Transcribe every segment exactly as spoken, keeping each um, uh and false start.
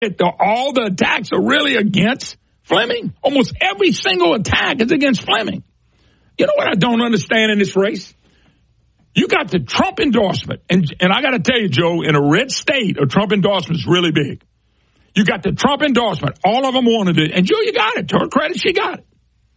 The, all the attacks are really against Fleming. Almost every single attack is against Fleming. You know what I don't understand in this race? You got the Trump endorsement. And, and I got to tell you, Joe, in a red state, a Trump endorsement is really big. You got the Trump endorsement. All of them wanted it. And, Joe, you got it. To her credit, she got it.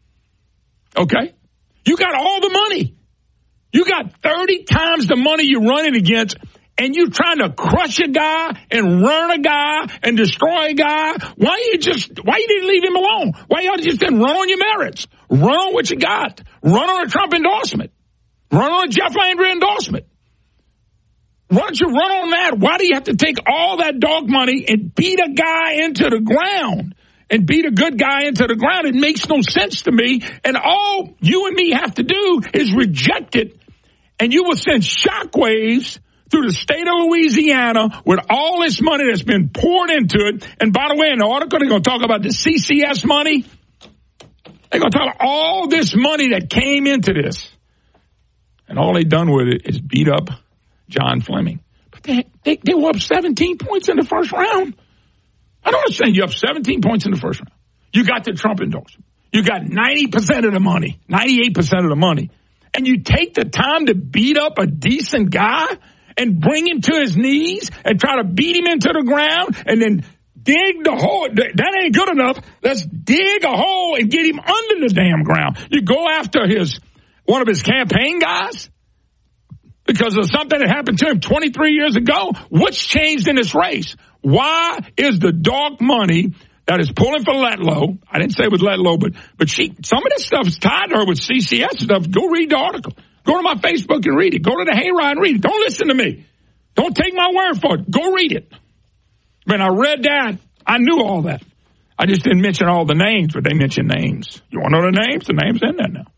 Okay? You got all the money. You got thirty times the money you're running against, and you're trying to crush a guy and run a guy and destroy a guy. Why you just, why you didn't leave him alone? Why y'all just didn't run on your merits? Run on what you got. Run on a Trump endorsement. Run on a Jeff Landry endorsement. Why don't you run on that? Why do you have to take all that dog money and beat a guy into the ground and beat a good guy into the ground? It makes no sense to me. And all you and me have to do is reject it. And you will send shockwaves through the state of Louisiana with all this money that's been poured into it. And by the way, in the article, they're going to talk about the C C S money. They're going to talk about all this money that came into this. And all they've done with it is beat up John Fleming. But they, they, they were up seventeen points in the first round. I don't understand. You're up seventeen points in the first round. You got the Trump endorsement. You got ninety percent of the money, ninety-eight percent of the money. And you take the time to beat up a decent guy and bring him to his knees and try to beat him into the ground and then dig the hole. That ain't good enough. Let's dig a hole and get him under the damn ground. You go after his one of his campaign guys because of something that happened to him twenty-three years ago. What's changed in this race? Why is the dark money that is pulling for Letlow? I didn't say it was Letlow, but but she some of this stuff is tied to her with C C S stuff. Go read the article. Go to my Facebook and read it. Go to the Hayride and read it. Don't listen to me. Don't take my word for it. Go read it. When I read that, I knew all that. I just didn't mention all the names, but they mentioned names. You want to know the names? The names in there now.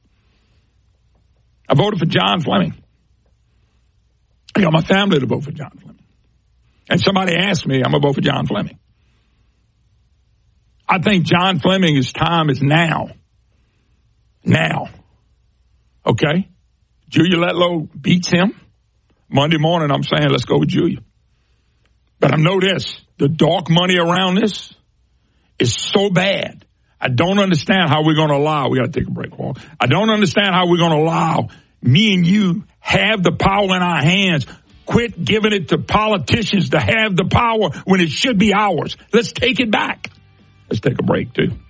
I voted for John Fleming. I got my family to vote for John Fleming. And somebody asked me, I'm going to vote for John Fleming. I think John Fleming's time is now. Now. Okay? Julia Letlow beats him. Monday morning, I'm saying, let's go with Julia. But I know this. The dark money around this is so bad. I don't understand how we're going to allow, we got to take a break, Walt. I don't understand how we're going to allow me and you have the power in our hands. Quit giving it to politicians to have the power when it should be ours. Let's take it back. Let's take a break, too.